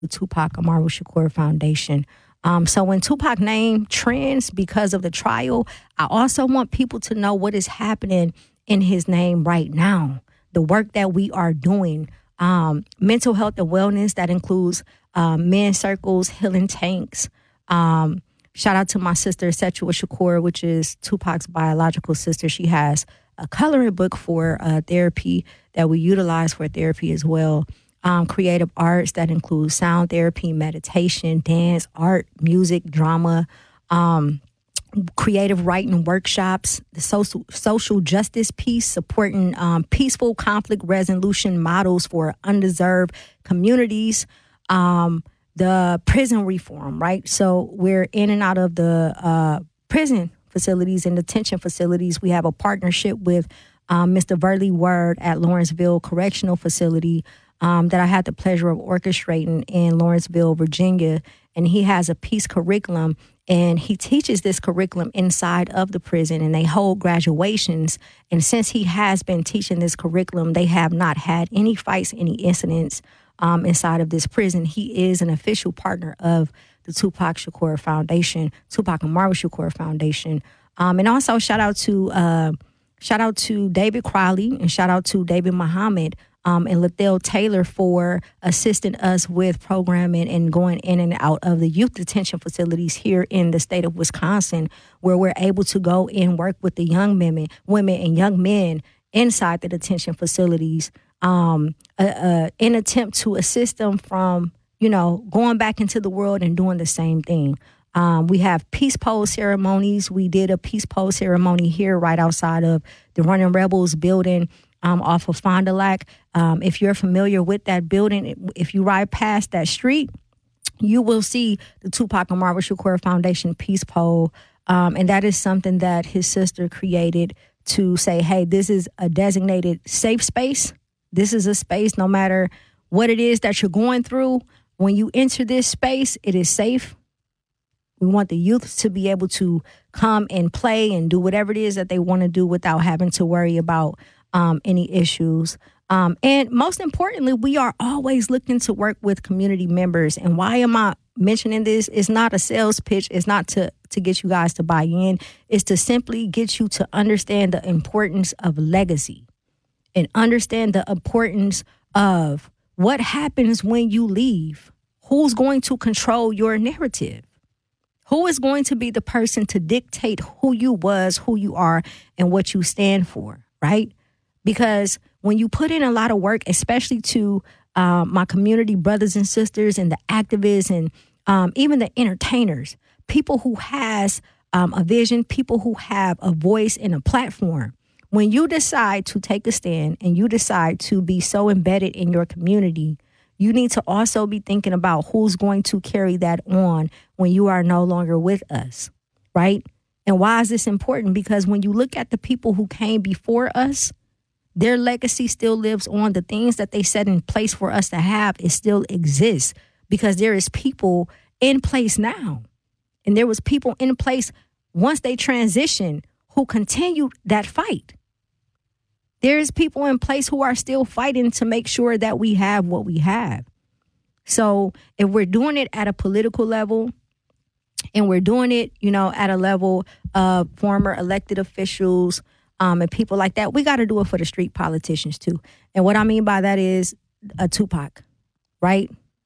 Tupac Amaru Shakur Foundation. So when Tupac name trends because of the trial, I also want people to know what is happening in his name right now. The work that we are doing, mental health and wellness that includes men's circles, healing tanks. Shout out to my sister Setua Shakur, which is Tupac's biological sister. She has a coloring book for therapy that we utilize for therapy as well. Creative arts that includes sound therapy, meditation, dance, art, music, drama, creative writing workshops, the social justice piece, supporting peaceful conflict resolution models for undeserved communities, the prison reform, right? So we're in and out of the prison facilities and detention facilities. We have a partnership with Mr. Verley Word at Lawrenceville Correctional Facility that I had the pleasure of orchestrating in Lawrenceville, Virginia. And he has a peace curriculum, and he teaches this curriculum inside of the prison, and they hold graduations. And since he has been teaching this curriculum, they have not had any fights, any incidents inside of this prison. He is an official partner of the Tupac Shakur Foundation, Tupac Amaru Shakur Foundation. And also shout out to David Crowley and shout out to David Muhammad and Lethel Taylor for assisting us with programming and going in and out of the youth detention facilities here in the state of Wisconsin, where we're able to go and work with the young women and young men inside the detention facilities in attempt to assist them from, going back into the world and doing the same thing. We have peace pole ceremonies. We did a peace pole ceremony here right outside of the Running Rebels building off of Fond du Lac. If you're familiar with that building, if you ride past that street, you will see the Tupac Amaru Shakur Foundation peace pole. And that is something that his sister created to say, hey, this is a designated safe space. This is a space, no matter what it is that you're going through, when you enter this space, it is safe. We want the youth to be able to come and play and do whatever it is that they want to do without having to worry about any issues. And most importantly, we are always looking to work with community members. And why am I mentioning this? It's not a sales pitch. It's not to get you guys to buy in. It's to simply get you to understand the importance of legacy and understand the importance of what happens when you leave. Who's going to control your narrative? Who is going to be the person to dictate who you was, who you are, and what you stand for, right? Because when you put in a lot of work, especially to my community brothers and sisters and the activists and even the entertainers, people who has a vision, people who have a voice and a platform, when you decide to take a stand and you decide to be so embedded in your community, you need to also be thinking about who's going to carry that on when you are no longer with us, right? And why is this important? Because when you look at the people who came before us, their legacy still lives on. The things that they set in place for us to have, it still exists because there is people in place now. And there was people in place once they transitioned who continued that fight. There's people in place who are still fighting to make sure that we have what we have. So if we're doing it at a political level and we're doing it, at a level of former elected officials and people like that, we got to do it for the street politicians too. And what I mean by that is a Tupac, right?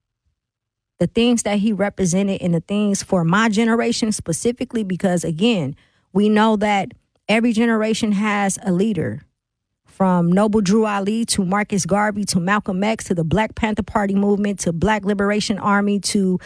The things that he represented and the things for my generation specifically, because again, we know that every generation has a leader. From Noble Drew Ali to Marcus Garvey to Malcolm X to the Black Panther Party movement to Black Liberation Army to,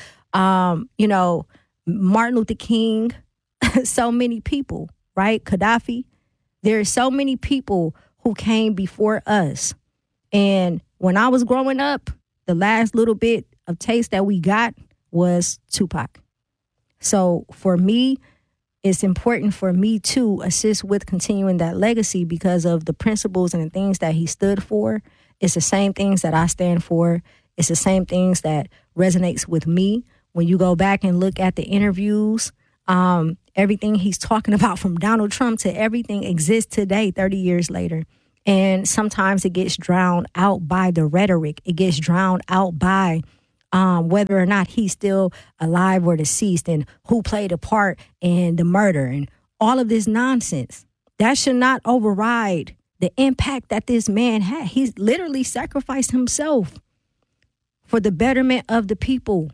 Martin Luther King, so many people, right? Gaddafi. There are so many people who came before us. And when I was growing up, the last little bit of taste that we got was Tupac. So for me, it's important for me to assist with continuing that legacy because of the principles and the things that he stood for. It's the same things that I stand for. It's the same things that resonates with me. When you go back and look at the interviews, everything he's talking about from Donald Trump to everything exists today, 30 years later. And sometimes it gets drowned out by the rhetoric. It gets drowned out by whether or not he's still alive or deceased, and who played a part in the murder and all of this nonsense. That should not override the impact that this man had. He's literally sacrificed himself for the betterment of the people.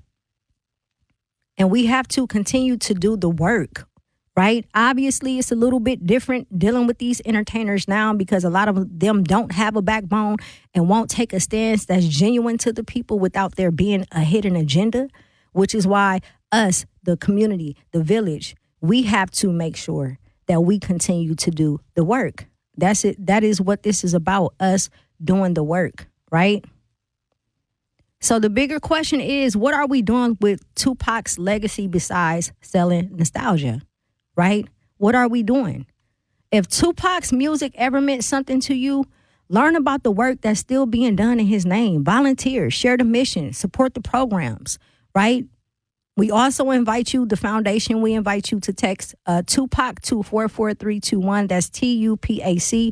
And we have to continue to do the work, right? Obviously, it's a little bit different dealing with these entertainers now because a lot of them don't have a backbone and won't take a stance that's genuine to the people without there being a hidden agenda, which is why us, the community, the village, we have to make sure that we continue to do the work. That's it. That is what this is about, us doing the work, right? So the bigger question is, what are we doing with Tupac's legacy besides selling nostalgia, right? What are we doing? If Tupac's music ever meant something to you, learn about the work that's still being done in his name. Volunteer, share the mission, support the programs, right? We also invite you, the foundation, we invite you to text Tupac to 44321. That's TUPAC.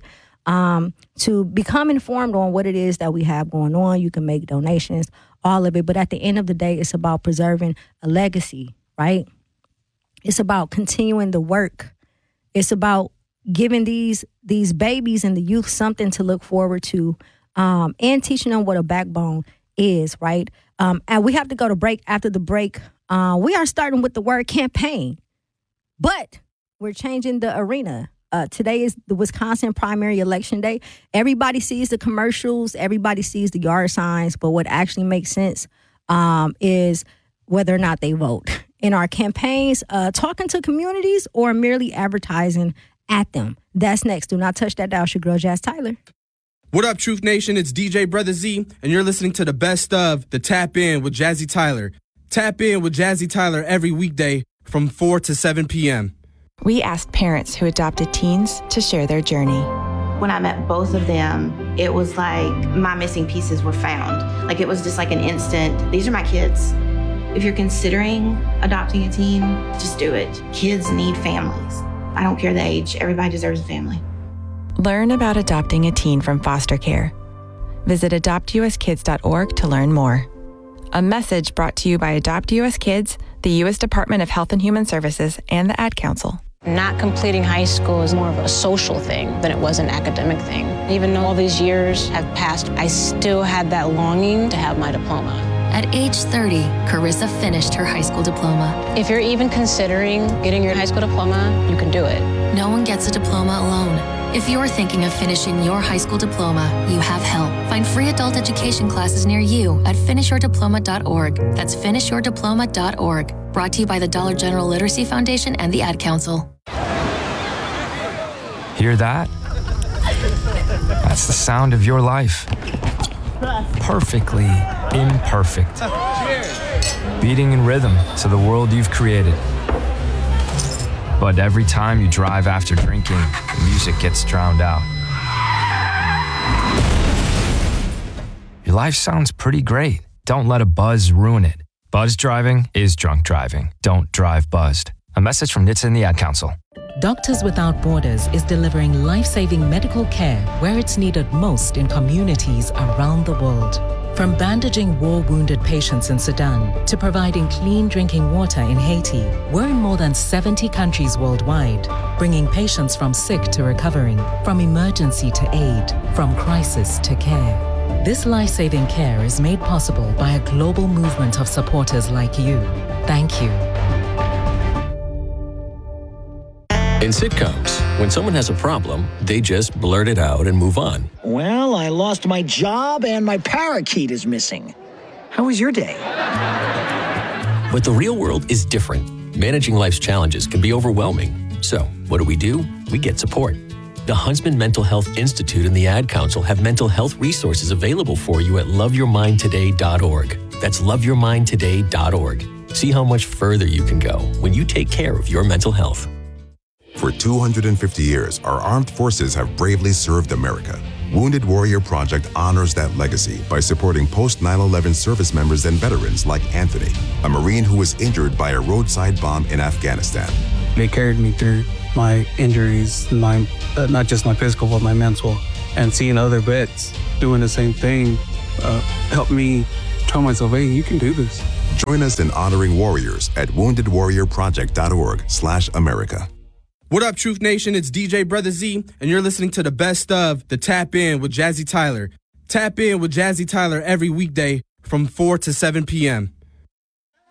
To become informed on what it is that we have going on. You can make donations, all of it. But at the end of the day, it's about preserving a legacy, right? It's about continuing the work. It's about giving these babies and the youth something to look forward to, and teaching them what a backbone is, right? And we have to go to break. After the break, we are starting with the word campaign, but we're changing the arena. Today is the Wisconsin primary election day. Everybody sees the commercials. Everybody sees the yard signs. But what actually makes sense is whether or not they vote. In our campaigns, talking to communities or merely advertising at them. That's next. Do not touch that dial. It's your girl, Jazz Tyler. What up, Truth Nation? It's DJ Brother Z, and you're listening to the best of the Tap In with Jazzy Tyler. Tap In with Jazzy Tyler every weekday from 4 to 7 p.m. We asked parents who adopted teens to share their journey. When I met both of them, it was like my missing pieces were found. Like it was just like an instant, these are my kids. If you're considering adopting a teen, just do it. Kids need families. I don't care the age, everybody deserves a family. Learn about adopting a teen from foster care. Visit adoptuskids.org to learn more. A message brought to you by Adopt US Kids, the U.S. Department of Health and Human Services, and the Ad Council. Not completing high school is more of a social thing than it was an academic thing. Even though all these years have passed, I still had that longing to have my diploma. At age 30, Carissa finished her high school diploma. If you're even considering getting your high school diploma, you can do it. No one gets a diploma alone. If you're thinking of finishing your high school diploma, you have help. Find free adult education classes near you at finishyourdiploma.org. That's finishyourdiploma.org. Brought to you by the Dollar General Literacy Foundation and the Ad Council. Hear that? That's the sound of your life. Perfectly imperfect. Beating in rhythm to the world you've created. But every time you drive after drinking, the music gets drowned out. Your life sounds pretty great. Don't let a buzz ruin it. Buzz driving is drunk driving. Don't drive buzzed. A message from NHTSA and the Ad Council. Doctors Without Borders is delivering life-saving medical care where it's needed most in communities around the world. From bandaging war-wounded patients in Sudan to providing clean drinking water in Haiti, we're in more than 70 countries worldwide, bringing patients from sick to recovering, from emergency to aid, from crisis to care. This life-saving care is made possible by a global movement of supporters like you. Thank you. In sitcoms, when someone has a problem, they just blurt it out and move on. Well, I lost my job and my parakeet is missing. How was your day? But the real world is different. Managing life's challenges can be overwhelming. So, what do? We get support. The Huntsman Mental Health Institute and the Ad Council have mental health resources available for you at loveyourmindtoday.org. That's loveyourmindtoday.org. See how much further you can go when you take care of your mental health. For 250 years, our armed forces have bravely served America. Wounded Warrior Project honors that legacy by supporting post-9/11 service members and veterans like Anthony, a Marine who was injured by a roadside bomb in Afghanistan. They carried me through my injuries, not just my physical, but my mental. And seeing other vets doing the same thing helped me tell myself, hey, you can do this. Join us in honoring warriors at woundedwarriorproject.org/America. What up, Truth Nation? It's DJ Brother Z, and you're listening to the best of the Tap In with Jazzy Tyler. Tap in with Jazzy Tyler every weekday from 4 to 7 p.m.